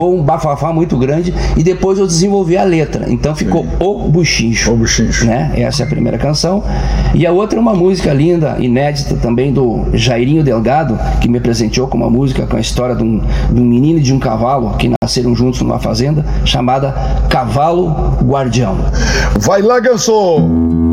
um bafafá muito grande, e depois eu desenvolvi a letra, então ficou O Buchincho. O Buchincho. Né? Essa é a primeira canção. E a outra é uma música linda, inédita também, do Jairinho Delgado, que me presenteou com uma música com a história de um menino e de um cavalo que nasceram juntos numa fazenda, chamada Cavalo Guardião. Vai lá, Ganso!